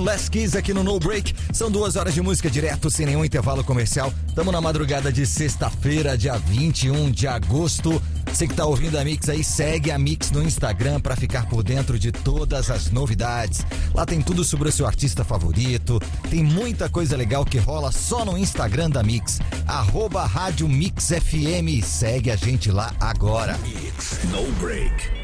Last Kiss aqui no No Break. São 2 horas de música direto, sem nenhum intervalo comercial. Tamo na madrugada de sexta-feira, dia 21 de agosto. Você que tá ouvindo a Mix aí, segue a Mix no Instagram pra ficar por dentro de todas as novidades. Lá tem tudo sobre o seu artista favorito. Tem muita coisa legal que rola só no Instagram da Mix. @Rádio Mix FM. Segue a gente lá agora. Mix No Break.